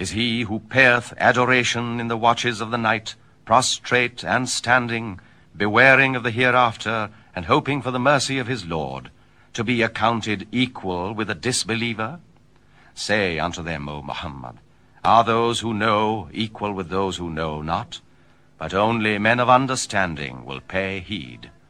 is he who payeth adoration in the watches of the night, prostrate and standing, bewaring of the hereafter, and hoping for the mercy of his Lord, to be accounted equal with a disbeliever? Say unto them, O Muhammad, are those who know equal with those who know not? But only men of understanding will pay heed.